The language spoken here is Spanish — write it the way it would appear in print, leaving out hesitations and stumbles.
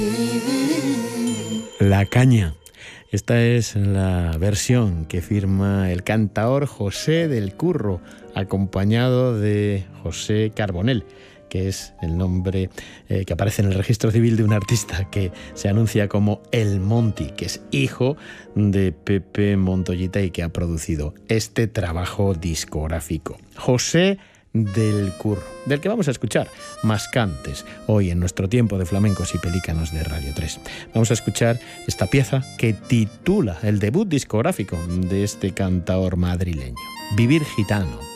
La caña. Esta es la versión que firma el cantaor José del Curro, acompañado de José Carbonell, que es el nombre que aparece en el registro civil de un artista que se anuncia como El Monti, que es hijo de Pepe Montoyita y que ha producido este trabajo discográfico. José del Curro, del que vamos a escuchar más cantes hoy en nuestro tiempo de flamencos y pelícanos de Radio 3. Vamos a escuchar esta pieza que titula el debut discográfico de este cantaor madrileño, Vivir Gitano.